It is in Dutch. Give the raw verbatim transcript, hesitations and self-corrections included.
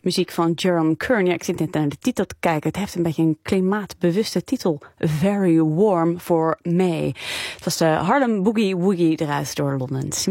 Muziek van Jerome Kern. Ja, ik zit net naar de titel te kijken. Het heeft een beetje een klimaatbewuste titel. Very Warm for May. Het was de Harlem Boogie Woogie eruit door Londen.